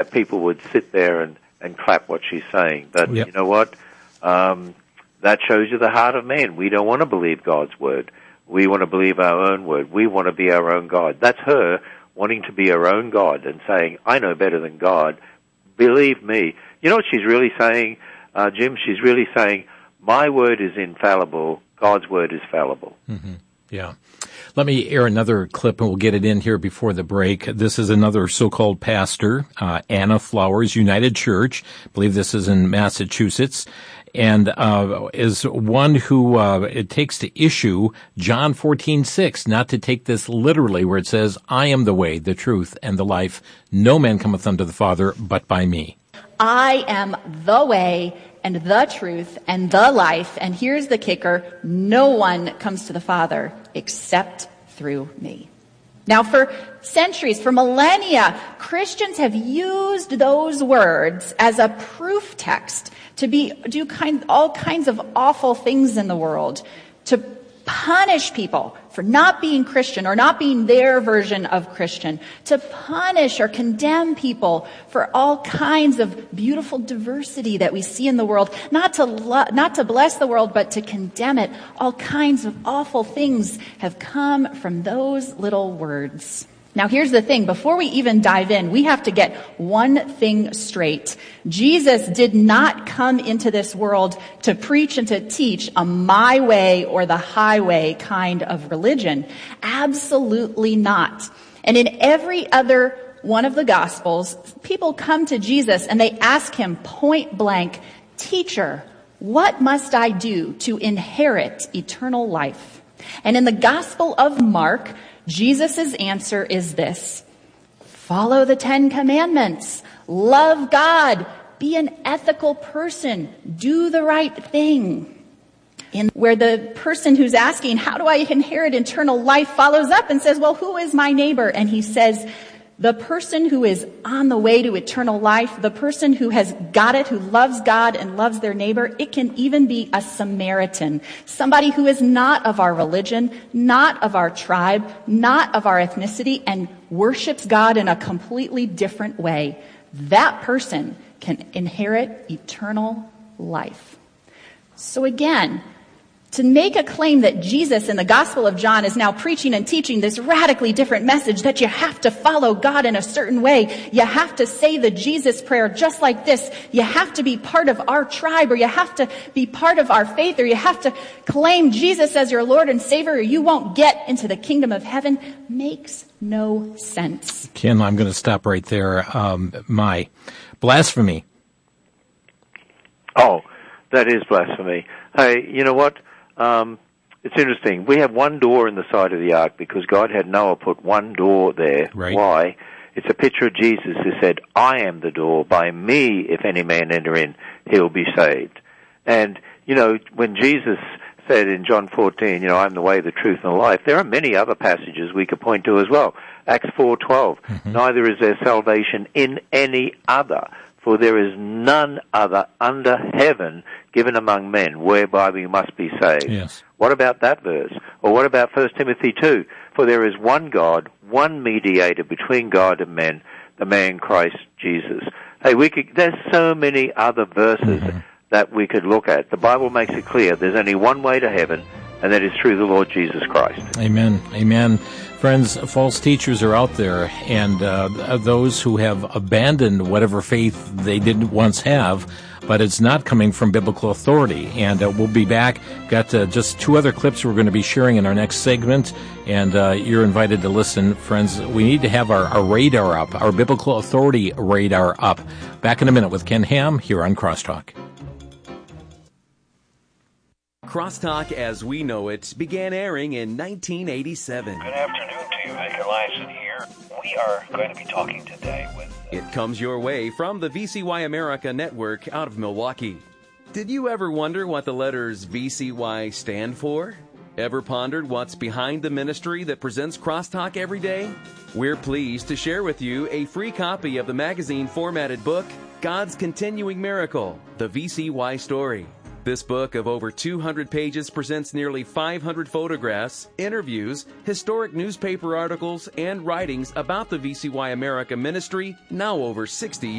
that people would sit there and clap what she's saying. But you know what? That shows you the heart of man. We don't want to believe God's word. We want to believe our own word. We want to be our own God. That's her wanting to be her own God and saying, I know better than God. Believe me. You know what she's really saying, Jim? She's really saying, my word is infallible. God's word is fallible. Mm-hmm. Yeah. Let me air another clip, and we'll get it in here before the break. This is another so-called pastor, Anna Flowers, United Church. I believe this is in Massachusetts. And is one who it takes to issue John 14:6, not to take this literally, where it says, I am the way, the truth, and the life. No man cometh unto the Father but by me. I am the way and the truth and the life. And here's the kicker. No one comes to the Father except through me. Now, for centuries, for millennia, Christians have used those words as a proof text to do all kinds of awful things in the world, to punish people for not being Christian or not being their version of Christian, to punish or condemn people for all kinds of beautiful diversity that we see in the world, not to bless the world, but to condemn it. All kinds of awful things have come from those little words. Now, here's the thing. Before we even dive in, we have to get one thing straight. Jesus did not come into this world to preach and to teach a my way or the highway kind of religion. Absolutely not. And in every other one of the Gospels, people come to Jesus and they ask him point blank, Teacher, what must I do to inherit eternal life? And in the Gospel of Mark, Jesus' answer is this: follow the 10 commandments, love God, be an ethical person, do the right thing. Where the person who's asking, how do I inherit eternal life, follows up and says, well, who is my neighbor? And he says, the person who is on the way to eternal life, the person who has got it, who loves God and loves their neighbor, it can even be a Samaritan, somebody who is not of our religion, not of our tribe, not of our ethnicity, and worships God in a completely different way. That person can inherit eternal life. So again, to make a claim that Jesus in the Gospel of John is now preaching and teaching this radically different message, that you have to follow God in a certain way, you have to say the Jesus prayer just like this, you have to be part of our tribe, or you have to be part of our faith, or you have to claim Jesus as your Lord and Savior, or you won't get into the kingdom of heaven, makes no sense. Ken, I'm going to stop right there. My blasphemy. Oh, that is blasphemy. Hey, you know what? It's interesting. We have one door in the side of the ark because God had Noah put one door there. Right. Why? It's a picture of Jesus who said, I am the door. By me, if any man enter in, he'll be saved. And, you know, when Jesus said in John 14, I'm the way, the truth, and the life, there are many other passages we could point to as well. Acts 4:12, neither is there salvation in any other, for there is none other under heaven given among men whereby we must be saved. Yes. What about that verse? Or what about 1 Timothy 2? For there is one God, one mediator between God and men, the man Christ Jesus. Hey, there's so many other verses that we could look at. The Bible makes it clear there's only one way to heaven, and that is through the Lord Jesus Christ. Amen. Amen. Friends, false teachers are out there, and those who have abandoned whatever faith they didn't once have, but it's not coming from biblical authority. And we'll be back. Got just 2 other clips we're going to be sharing in our next segment, and you're invited to listen. Friends, we need to have our radar up, our biblical authority radar up. Back in a minute with Ken Ham here on Crosstalk. Crosstalk as we know it began airing in 1987. Good afternoon to you, Vic Eliason here. We are going to be talking today with... It comes your way from the VCY America Network out of Milwaukee. Did you ever wonder what the letters VCY stand for? Ever pondered what's behind the ministry that presents Crosstalk every day? We're pleased to share with you a free copy of the magazine formatted book, God's Continuing Miracle, The VCY Story. This book of over 200 pages presents nearly 500 photographs, interviews, historic newspaper articles, and writings about the VCY America ministry, now over 60 years.